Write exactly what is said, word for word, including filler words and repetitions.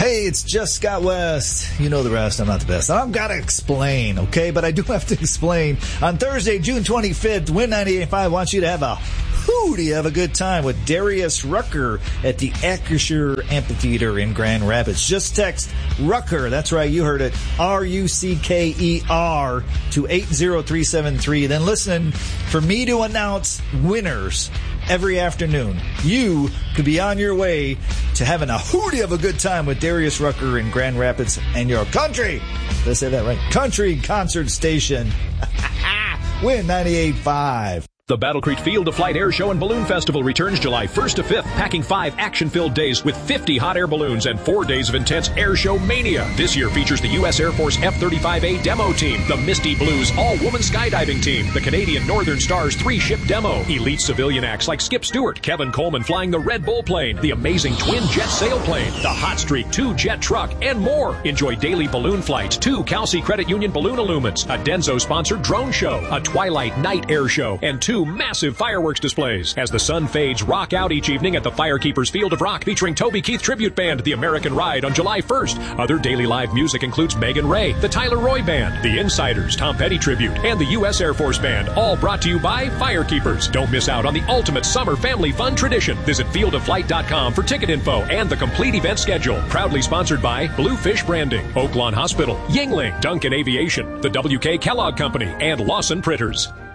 Hey, it's just Scott West. You know the rest. I'm not the best. I've got to explain, okay? But I do have to explain. On Thursday, June twenty-fifth, Win ninety-eight point five wants you to have a hooty, have a good time with Darius Rucker at the Acrisure Amphitheater in Grand Rapids. Just text Rucker. That's right. You heard it. R U C K E R to eight zero three seven three. Then listen for me to announce winners every afternoon. You could be on your way to having a hooty of a good time with Darius Rucker in Grand Rapids and your country. Did I say that right? Country concert station. Win ninety-eight point five. The Battle Creek Field of Flight Air Show and Balloon Festival returns July first to fifth, packing five action-filled days with fifty hot air balloons and four days of intense air show mania. This year features the U S Air Force F thirty-five A demo team, the Misty Blues all-woman skydiving team, the Canadian Northern Stars three-ship demo, elite civilian acts like Skip Stewart, Kevin Coleman flying the Red Bull plane, the amazing twin-jet sailplane, the Hot Streak two-jet truck, and more. Enjoy daily balloon flights, two Kelsey Credit Union balloon illumins, a Denso-sponsored drone show, a Twilight night air show, and two massive fireworks displays. As the sun fades, rock out each evening at the Firekeepers Field of Rock featuring Toby Keith Tribute Band, The American Ride on July first. Other daily live music includes Megan Ray, the Tyler Roy Band, The Insiders, Tom Petty Tribute, and the U S Air Force Band, all brought to you by Firekeepers. Don't miss out on the ultimate summer family fun tradition. Visit field of flight dot com for ticket info and the complete event schedule. Proudly sponsored by Bluefish Branding, Oaklawn Hospital, Yingling, Duncan Aviation, the W K Kellogg Company, and Lawson Printers.